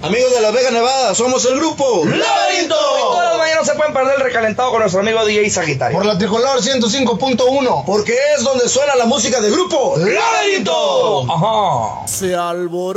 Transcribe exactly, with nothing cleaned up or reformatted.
Amigos de Las Vegas, Nevada, somos el grupo Laberinto. Y todas las mañanas se pueden perder el recalentado con nuestro amigo D J Sagitario. Por la Tricolor ciento cinco punto uno. porque es donde suena la música del grupo Laberinto. Ajá. Se alborotó